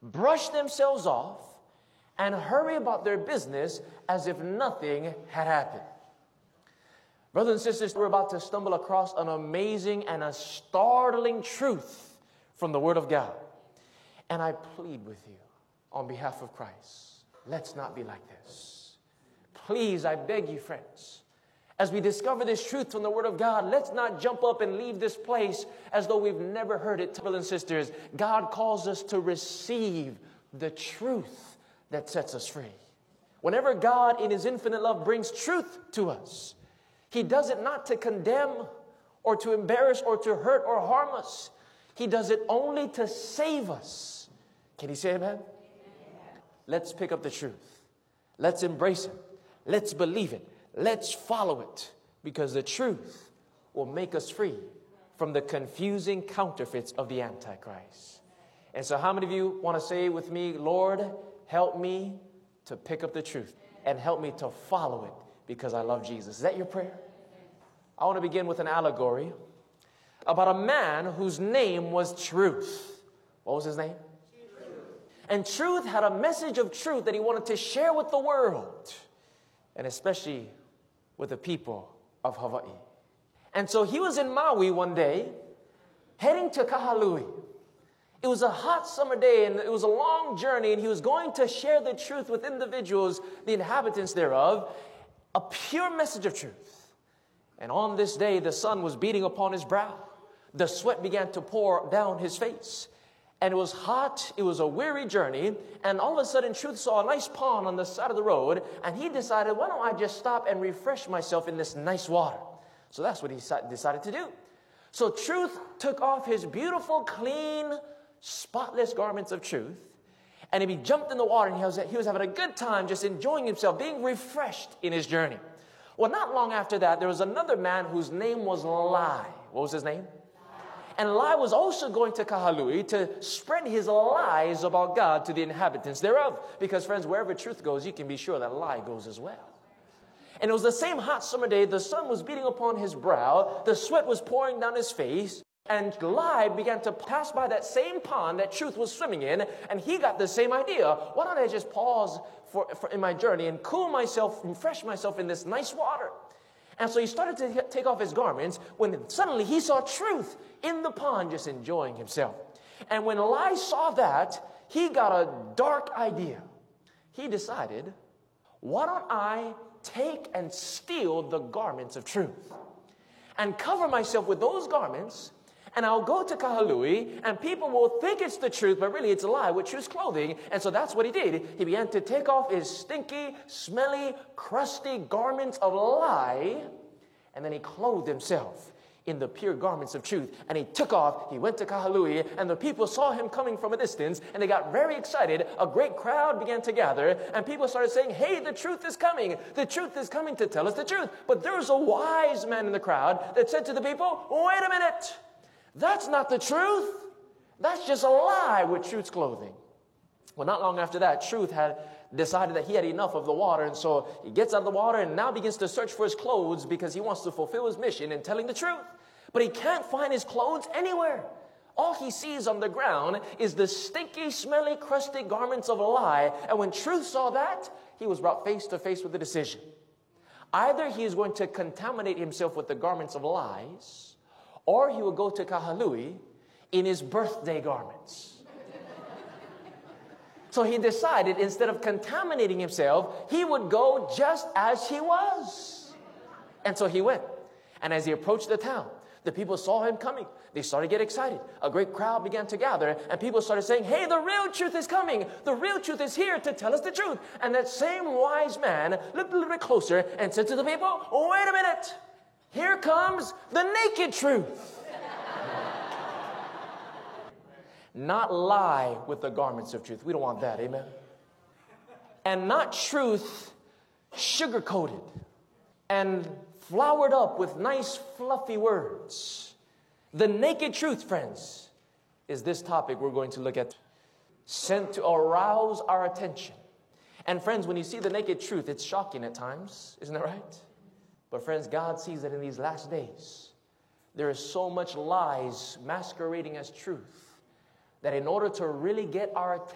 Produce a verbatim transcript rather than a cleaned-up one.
brush themselves off, and hurry about their business as if nothing had happened. Brothers and sisters, we're about to stumble across an amazing and a startling truth from the Word of God. And I plead with you on behalf of Christ, let's not be like this. Please, I beg you, friends, as we discover this truth from the Word of God, let's not jump up and leave this place as though we've never heard it. Brothers and sisters, God calls us to receive the truth that sets us free. Whenever God in His infinite love brings truth to us, He does it not to condemn or to embarrass or to hurt or harm us. He does it only to save us. Can you say amen? Amen. Let's pick up the truth. Let's embrace it. Let's believe it. Let's follow it, because the truth will make us free from the confusing counterfeits of the Antichrist. And so how many of you want to say with me, Lord, help me to pick up the truth and help me to follow it because I love Jesus? Is that your prayer? I want to begin with an allegory about a man whose name was Truth. What was his name? Truth. And Truth had a message of truth that he wanted to share with the world, and especially with the people of Hawaii. And so he was in Maui one day, heading to Kahului. It was a hot summer day, and it was a long journey, and he was going to share the truth with individuals, the inhabitants thereof, a pure message of truth. And on this day, the sun was beating upon his brow. The sweat began to pour down his face. And it was hot, it was a weary journey, and all of a sudden Truth saw a nice pond on the side of the road, and he decided, why don't I just stop and refresh myself in this nice water? So that's what he decided to do. So Truth took off his beautiful, clean, spotless garments of truth, and he jumped in the water, and he was, he was having a good time, just enjoying himself, being refreshed in his journey. Well, not long after that, there was another man whose name was Lai. What was his name? And Lai was also going to Kahului to spread his lies about God to the inhabitants thereof. Because, friends, wherever truth goes, you can be sure that lie goes as well. And it was the same hot summer day. The sun was beating upon his brow. The sweat was pouring down his face. And Lai began to pass by that same pond that Truth was swimming in. And he got the same idea. Why don't I just pause for, for in my journey and cool myself, refresh myself in this nice water? And so he started to take off his garments when suddenly he saw Truth in the pond just enjoying himself. And when Lai saw that, he got a dark idea. He decided, why don't I take and steal the garments of Truth and cover myself with those garments, and I'll go to Kahului, and people will think it's the truth, but really it's a lie with Truth's clothing. And so that's what he did. He began to take off his stinky, smelly, crusty garments of lie, and then he clothed himself in the pure garments of truth. And he took off, he went to Kahului, and the people saw him coming from a distance, and they got very excited. A great crowd began to gather, and people started saying, hey, the truth is coming. The truth is coming to tell us the truth. But there was a wise man in the crowd that said to the people, wait a minute. That's not the truth. That's just a lie with Truth's clothing. Well, not long after that, Truth had decided that he had enough of the water, and so he gets out of the water and now begins to search for his clothes because he wants to fulfill his mission in telling the truth. But he can't find his clothes anywhere. All he sees on the ground is the stinky, smelly, crusty garments of a lie. And when Truth saw that, he was brought face to face with a decision. Either he is going to contaminate himself with the garments of lies, or he will go to Kahului in his birthday garments. So he decided, instead of contaminating himself, he would go just as he was. And so he went. And as he approached the town, the people saw him coming. They started to get excited. A great crowd began to gather, and people started saying, hey, the real truth is coming. The real truth is here to tell us the truth. And that same wise man looked a little bit closer and said to the people, wait a minute. Here comes the naked truth. Not lie with the garments of truth. We don't want that, amen? And not truth sugar-coated and flowered up with nice fluffy words. The naked truth, friends, is this topic we're going to look at, sent to arouse our attention. And friends, when you see the naked truth, it's shocking at times, isn't that right? But friends, God sees that in these last days, there is so much lies masquerading as truth, that in order to really get our attention,